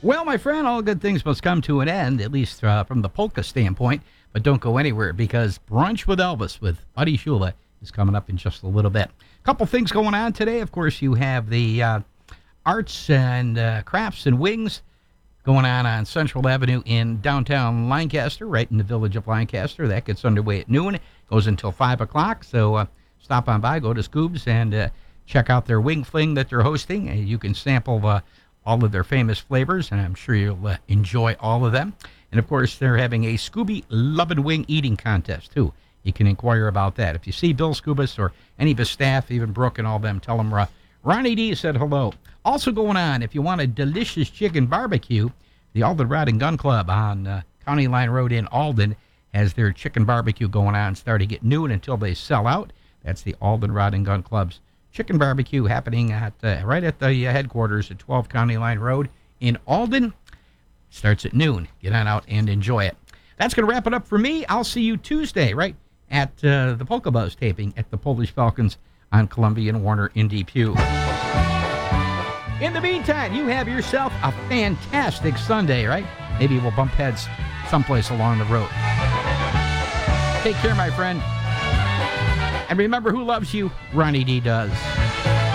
Well, my friend, all good things must come to an end, at least from the polka standpoint. But don't go anywhere because Brunch with Elvis with Buddy Shula is coming up in just a little bit. A couple things going on today. Of course, you have the Arts and Crafts and Wings going on Central Avenue in downtown Lancaster, right in the village of Lancaster. That gets underway at noon, goes until 5 o'clock. So stop on by, go to Scoob's, and check out their wing fling that they're hosting. You can sample all of their famous flavors, and I'm sure you'll enjoy all of them. And, of course, they're having a Scooby Love and Wing eating contest, too. You can inquire about that. If you see Bill Scubas or any of his staff, even Brooke and all them, tell them Ronnie D said hello. Also going on, if you want a delicious chicken barbecue, the Alden Rod and Gun Club on County Line Road in Alden has their chicken barbecue going on starting at noon until they sell out. That's the Alden Rod and Gun Club's chicken barbecue happening at right at the headquarters at 12 County Line Road in Alden. Starts at noon. Get on out and enjoy it. That's going to wrap it up for me. I'll see you Tuesday, right, at the Polka Buzz taping at the Polish Falcons on Columbia and Warner in Depew. In the meantime, you have yourself a fantastic Sunday, right? Maybe we'll bump heads someplace along the road. Take care, my friend. And remember, who loves you? Ronnie D does.